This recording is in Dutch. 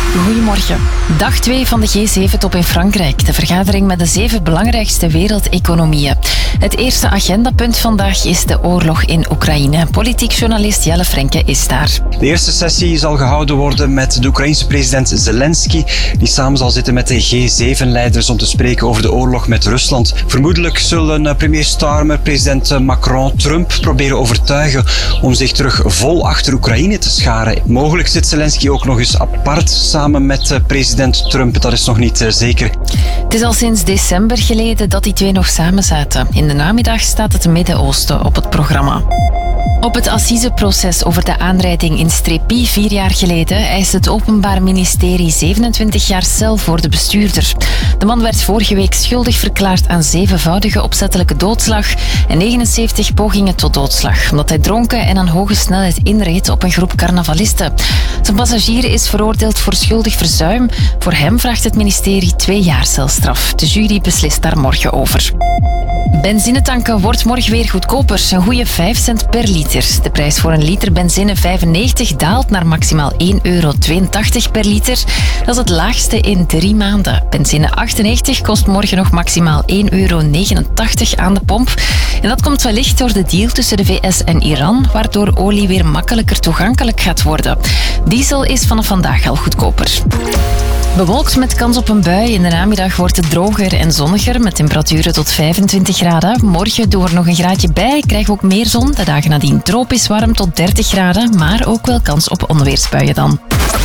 Goedemorgen. Dag 2 van de G7-top in Frankrijk. De vergadering met de 7 belangrijkste wereldeconomieën. Het eerste agendapunt vandaag is de oorlog in Oekraïne. Politiek journalist Jelle Frenke is daar. De eerste sessie zal gehouden worden met de Oekraïense president Zelensky, die samen zal zitten met de G7-leiders om te spreken over de oorlog met Rusland. Vermoedelijk zullen premier Starmer, president Macron, Trump proberen overtuigen om zich terug vol achter Oekraïne te scharen. Mogelijk zit Zelensky ook nog eens apart samen met president Trump, dat is nog niet zeker. Het is al sinds december geleden dat die twee nog samen zaten. In de namiddag staat het Midden-Oosten op het programma. Op het assiseproces over de aanrijding in Strépy 4 jaar geleden eist het Openbaar Ministerie 27 jaar cel voor de bestuurder. De man werd vorige week schuldig verklaard aan 7-voudige opzettelijke doodslag en 79 pogingen tot doodslag, omdat hij dronken en aan hoge snelheid inreed op een groep carnavalisten. Zijn passagier is veroordeeld voor schuldig verzuim. Voor hem vraagt het ministerie 2 jaar celstraf. De jury beslist daar morgen over. Benzinetanken wordt morgen weer goedkoper, een goede 5 cent per liter. De prijs voor een liter benzine 95 daalt naar maximaal €1,82 per liter. Dat is het laagste in 3 maanden. Benzine 98 kost morgen nog maximaal €1,89 aan de pomp. En dat komt wellicht door de deal tussen de VS en Iran, waardoor olie weer makkelijker toegankelijk gaat worden. Diesel is vanaf vandaag al goedkoper. Bewolkt met kans op een bui. In de namiddag wordt het droger en zonniger met temperaturen tot 25 graden. Morgen doen we er nog een graadje bij. Krijgen we ook meer zon. De dagen nadien tropisch warm tot 30 graden. Maar ook wel kans op onweersbuien dan.